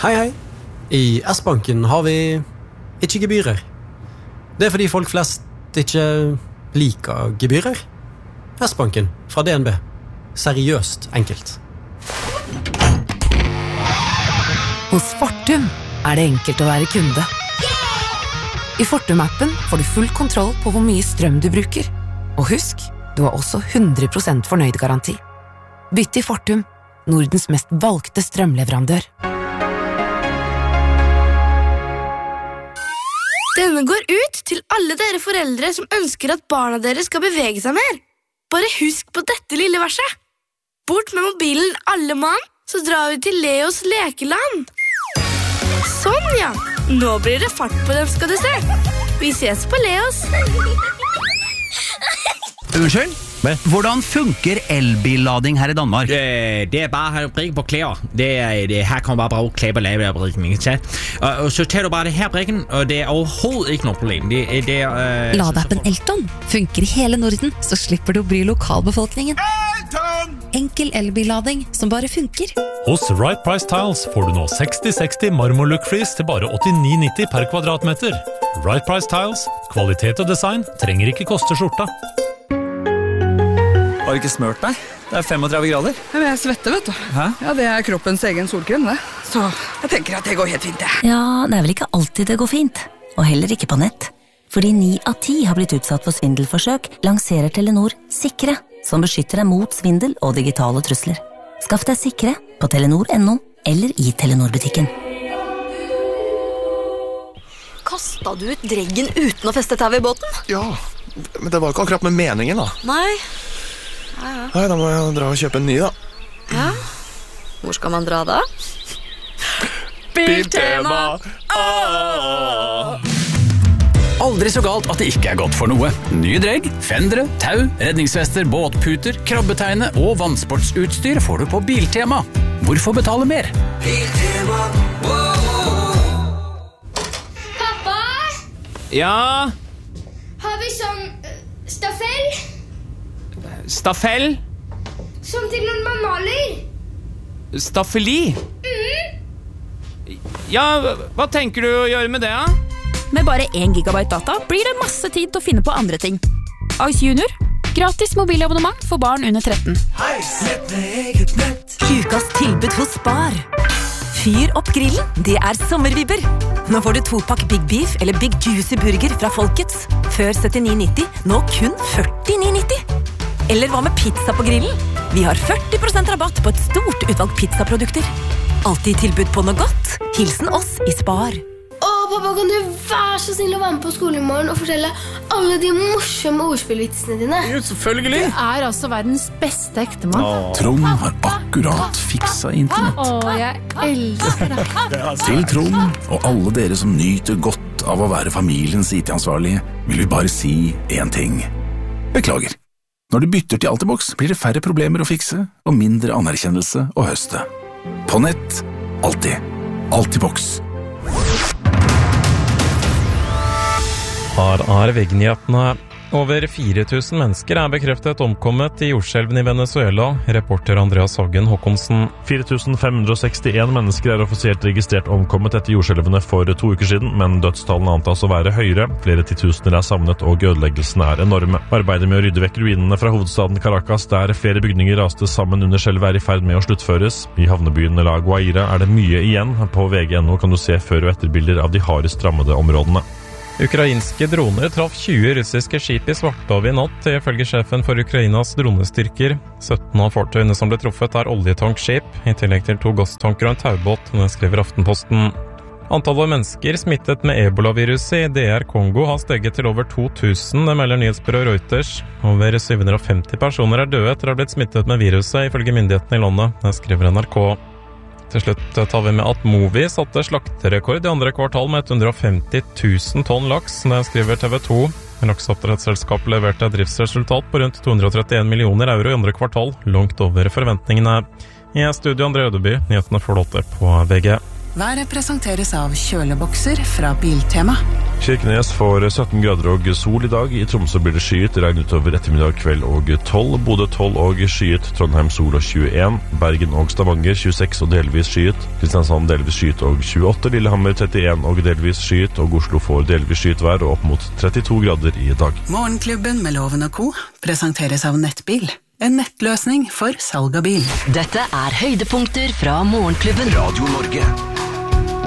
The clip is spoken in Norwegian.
Hei. I S-banken har vi ikke gebyrer. Det fordi folk flest ikke liker gebyrer. S-banken fra DNB. Seriøst enkelt. Hos Fortum det enkelt å være kunde. I Fortum-appen får du full kontroll på hvor mye strøm du bruker. Og husk, du har også 100% fornøyd-garanti. Bytt til Fortum, Nordens mest valgte strømleverandør. Denne går ut til alle dere foreldre som ønsker at barna deres skal bevege seg mer. Bare husk på dette lille verset. Bort med mobilen alle mann, så drar vi til Leos lekeland. Sånn ja, nå blir det fart på dem skal du se. Vi ses på Leos. Unnskyld? Hvordan funker elbillading her i Danmark? Det bare brikke på klær. Her kan man bare bruke klær på lavebrikken, ikke sant? Og så tar du bare det her brikken, og det overhovedet ikke noe problem. Ladappen Elton funker i hele Norden, så slipper du å bry lokalbefolkningen. Enkel elbillading som bare funker. Hos Right Price Tiles får du nå 60-60 marmorlook-flis til bare 89,90 per kvadratmeter. Right Price Tiles, kvalitet og design trenger ikke koste skjorta. Har du ikke smørt deg? Det 35 grader. Men jeg svetter, vet du. Hæ? Ja, det kroppens egen solkrem, det. Så jeg tenker at det går helt fint, det. Ja, det vel ikke alltid det går fint. Og heller ikke på nett. Fordi 9 av 10 har blitt utsatt for svindelforsøk, lanserer Telenor Sikre, som beskytter deg mot svindel og digitale trusler. Skaff deg Sikre på telenor.no eller i Telenor-butikken. Kastet du ut dreggen uten å feste tau i båten? Ja, men det var jo ikke akkurat med meningen da. Nei. Nei, da må jeg dra og kjøpe en ny da. Ja, hvor skal man dra da? Biltema! Aldri så galt at det ikke godt for noe. Nye dregg, fendere, tau, redningsvester, båtputer, krabbeteine og vannsportsutstyr får du på Biltema. Hvorfor betale mer? Biltema. Pappa? Ja? Har vi sånn staffell? Staffell? Som til når man maler? Staffeli? Ja, hva tenker du å gjøre med det, da? Med bare 1 gigabyte data blir det masse tid til å finne på andre ting. Ice Junior. Gratis mobilabonnement for barn under 13. Ukas tilbud hos Spar. Fyr opp grillen, det sommervibber. Nå får du 2-pakk Big Beef eller Big Juicy Burger fra Folkets. Før 79,90, nå kun 49,90. Eller hva med pizza på grillen? Vi har 40% rabatt på et stort utvalg pizzaprodukter. Alltid tilbud på noe godt. Hilsen oss i Spar. Pappa, kan du være så snill å være med på skolen i morgen og fortelle alle de morsomme ordspillvitsene dine? Jo, selvfølgelig. Du altså verdens beste ektemann. Trond har akkurat fiksa internett. Jeg elsker det. Til Trond og alle dere som nyter godt av å være familiens IT-ansvarlige, vil vi bare si en ting. Beklager. Når du bytter til Altibox, blir det færre problemer å fikse og mindre anerkjennelse å høste. På nett, alltid. Altibox. Her VG-nyhetene. Over 4000 mennesker bekreftet omkommet i jordskjelven i Venezuela. Reporter Andreas Hagen Håkonsen. 4561 mennesker offisielt registrert omkommet etter jordskjelvene for 2 uker siden, men dødstallene antas å være høyere. Flere titusener savnet, og ødeleggelsene enorme. Arbeidet med å rydde vekk ruinene fra hovedstaden Caracas, der flere bygninger raste sammen under skjelvet, i ferd med å sluttføres. I havnebyen La Guaira det mye igjen. På VG.no kan du se før- og etterbilder av de hardest rammede områdene. Ukrainske droner traff 20 russiske skip i Svartehavet i natt, ifølge sjefen for Ukrainas dronestyrker. 17 av fartøyene som ble truffet oljetankskip, i tillegg til 2 gasstanker og en taubåt, skriver Aftenposten. Antallet mennesker smittet med ebola-viruset i DR Kongo har steget til over 2000, det melder nyhetsbyrået Reuters. Over 750 personer døde etter å ha blitt smittet med viruset, ifølge myndighetene i landet, det skriver NRK. Til slutt tar vi med at Movi satte slakterekord i andre kvartal med 150 000 tonn laks, det skriver TV 2. Lakseoppdrettsselskapet leverte et driftsresultat på rundt 231 millioner euro i andre kvartal, langt over forventningene. I studio André Ødeby, nyhetene får låte på VG. Været presenteres av kjølebokser fra Biltema. Kirkenes får 17 grader og sol i dag. I Tromsø blir det skyet, regn utover ettermiddag, kveld og 12. Bodø 12 og skyet, Trondheim sol og 21. Bergen og Stavanger 26 og delvis skyet. Kristiansand delvis skyet og 28. Lillehammer 31 og delvis skyet. Og Oslo får delvis skyet vær og opp mot 32 grader i dag. Morgenklubben med Loven og Co. presenteres av Nettbil. En nettløsning for salg av bil. Dette er høydepunkter fra Morgenklubben. Radio Norge.